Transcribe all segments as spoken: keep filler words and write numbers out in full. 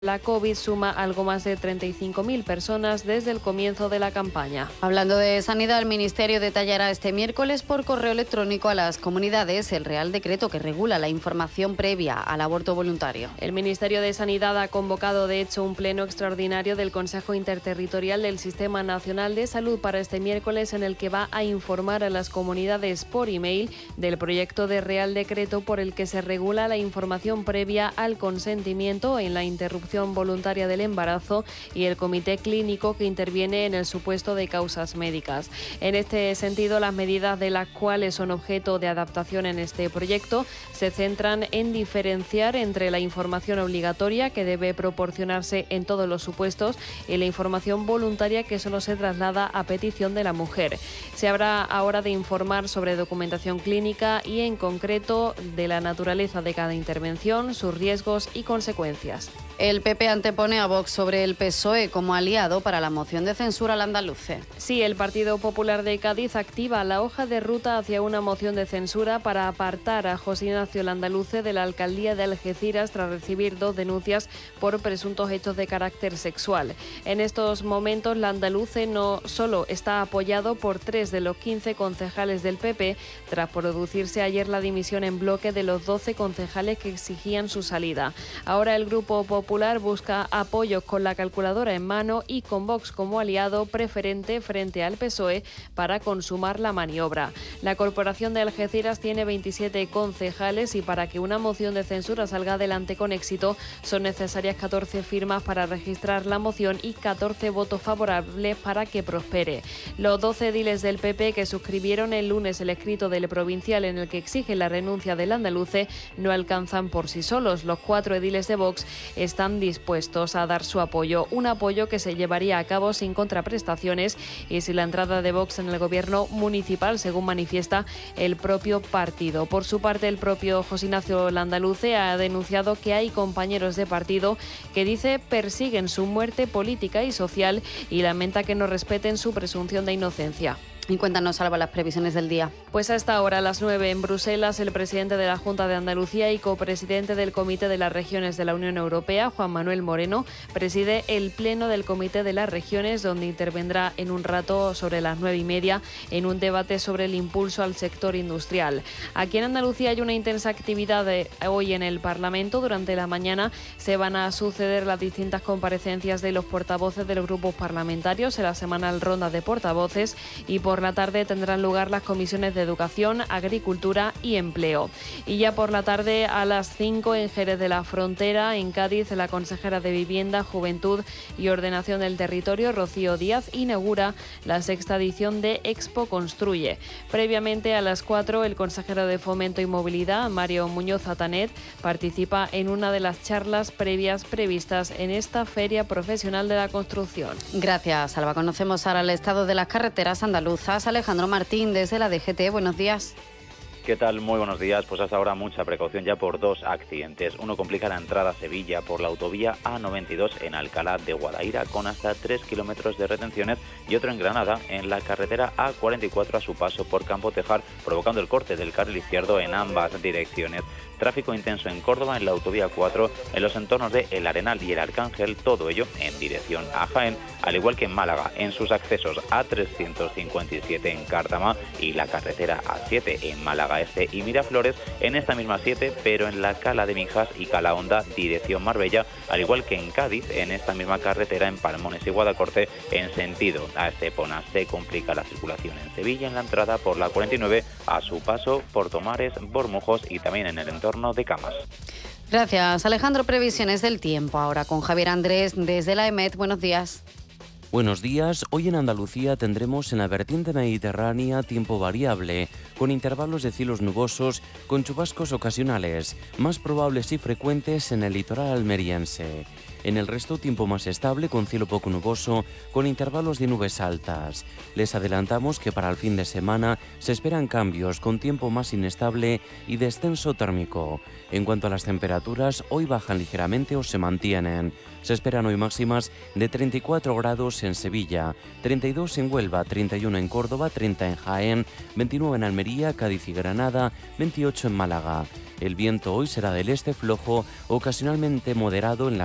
La COVID suma algo más de treinta y cinco mil personas desde el comienzo de la campaña. Hablando de sanidad, el Ministerio detallará este miércoles por correo electrónico a las comunidades el Real Decreto que regula la información previa al aborto voluntario. El Ministerio de Sanidad ha convocado, de hecho, un pleno extraordinario del Consejo Interterritorial del Sistema Nacional de Salud para este miércoles, en el que va a informar a las comunidades por email del proyecto de Real Decreto por el que se regula la información previa al consentimiento en la interrupción voluntaria del embarazo y el comité clínico que interviene en el supuesto de causas médicas. En este sentido, las medidas de las cuales son objeto de adaptación en este proyecto se centran en diferenciar entre la información obligatoria, que debe proporcionarse en todos los supuestos, y la información voluntaria, que solo se traslada a petición de la mujer. Se habrá ahora de informar sobre documentación clínica y, en concreto, de la naturaleza de cada intervención, sus riesgos y consecuencias. El P P antepone a Vox sobre el P S O E como aliado para la moción de censura al andaluce. Sí, el Partido Popular de Cádiz activa la hoja de ruta hacia una moción de censura para apartar a José Ignacio Landaluce de la alcaldía de Algeciras tras recibir dos denuncias por presuntos hechos de carácter sexual. En estos momentos, Landaluce no solo está apoyado por tres de los quince concejales del P P, tras producirse ayer la dimisión en bloque de los doce concejales que exigían su salida. Ahora el Grupo Popular busca apoyos con la calculadora en mano y con Vox como aliado preferente frente al P S O E para consumar la maniobra. La Corporación de Algeciras tiene veintisiete concejales y para que una moción de censura salga adelante con éxito son necesarias catorce firmas para registrar la moción y catorce votos favorables para que prospere. Los doce ediles del P P que suscribieron el lunes el escrito del provincial en el que exigen la renuncia del andaluce no alcanzan por sí solos. Los cuatro ediles de Vox están dispuestos a dar su apoyo, un apoyo que se llevaría a cabo sin contraprestaciones y sin la entrada de Vox en el gobierno municipal, según manifiesta el propio partido. Por su parte, el propio José Ignacio Landaluce ha denunciado que hay compañeros de partido que, dice, persiguen su muerte política y social y lamenta que no respeten su presunción de inocencia. Y cuéntanos, Alba, las previsiones del día. Pues a esta hora, a las nueve, en Bruselas, el presidente de la Junta de Andalucía y copresidente del Comité de las Regiones de la Unión Europea, Juan Manuel Moreno, preside el Pleno del Comité de las Regiones, donde intervendrá en un rato, sobre las nueve y media, en un debate sobre el impulso al sector industrial. Aquí en Andalucía hay una intensa actividad de hoy en el Parlamento. Durante la mañana se van a suceder las distintas comparecencias de los portavoces de los grupos parlamentarios en la semanal ronda de portavoces, y por Por la tarde tendrán lugar las comisiones de Educación, Agricultura y Empleo. Y ya por la tarde, a las cinco, en Jerez de la Frontera, en Cádiz, la consejera de Vivienda, Juventud y Ordenación del Territorio, Rocío Díaz, inaugura la sexta edición de Expo Construye. Previamente, a las cuatro, el consejero de Fomento y Movilidad, Mario Muñoz Atanet, participa en una de las charlas previas previstas en esta Feria Profesional de la Construcción. Gracias, Alba. Conocemos ahora el estado de las carreteras andaluzas. Alejandro Martín, desde la D G T, buenos días. ¿Qué tal? Muy buenos días. Pues hasta ahora mucha precaución ya por dos accidentes. Uno complica la entrada a Sevilla por la autovía A noventa y dos en Alcalá de Guadaira, con hasta tres kilómetros de retenciones, y otro en Granada en la carretera A cuarenta y cuatro a su paso por Campo Tejar, provocando el corte del carril izquierdo en ambas direcciones. Tráfico intenso en Córdoba en la autovía cuatro, en los entornos de El Arenal y El Arcángel, todo ello en dirección a Jaén, al igual que en Málaga, en sus accesos A trescientos cincuenta y siete en Cártama y la carretera A siete en Málaga Este y Miraflores, en esta misma siete, pero en la Cala de Mijas y Calahonda, dirección Marbella, al igual que en Cádiz, en esta misma carretera en Palmones y Guadacorte, en sentido a Estepona. Se complica la circulación en Sevilla en la entrada por la cuarenta y nueve, a su paso por Tomares, Bormujos y también en el entorno de Camas. Gracias, Alejandro. Previsiones del tiempo ahora con Javier Andrés desde la EMET. Buenos días. Buenos días. Hoy en Andalucía tendremos en la vertiente mediterránea tiempo variable, con intervalos de cielos nubosos con chubascos ocasionales, más probables y frecuentes en el litoral almeriense. En el resto, tiempo más estable, con cielo poco nuboso, con intervalos de nubes altas. Les adelantamos que para el fin de semana se esperan cambios, con tiempo más inestable y descenso térmico. En cuanto a las temperaturas, hoy bajan ligeramente o se mantienen. Se esperan hoy máximas de treinta y cuatro grados en Sevilla, treinta y dos en Huelva, treinta y uno en Córdoba, treinta en Jaén, veintinueve en Almería, Cádiz y Granada, veintiocho en Málaga. El viento hoy será del este flojo, ocasionalmente moderado en la sierra,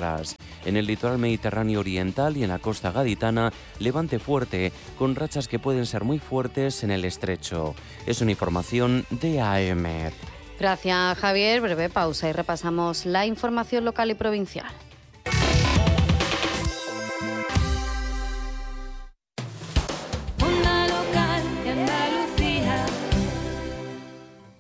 moderadas. En el litoral mediterráneo oriental y en la costa gaditana, levante fuerte, con rachas que pueden ser muy fuertes en el estrecho. Es una información de A E M E T. Gracias, Javier. Breve pausa y repasamos la información local y provincial.